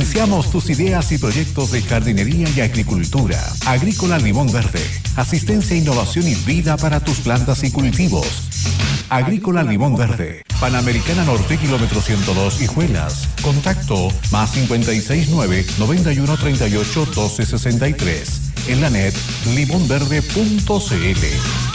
Financiamos tus ideas y proyectos de jardinería y agricultura. Agrícola Limón Verde. Asistencia, innovación y vida para tus plantas y cultivos. Agrícola Limón Verde. Panamericana Norte, kilómetro 102, Hijuelas. Contacto +569 9138 1263. En la net limonverde.cl.